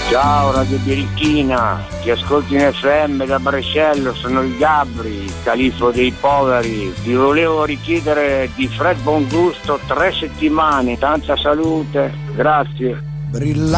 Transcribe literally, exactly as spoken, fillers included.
Ciao Radio Birichina, ti ascolti in F M da Brescello, sono il Gabri, il califfo dei poveri. Ti volevo richiedere di Fred Bongusto tre settimane, tanta salute, grazie. Brilla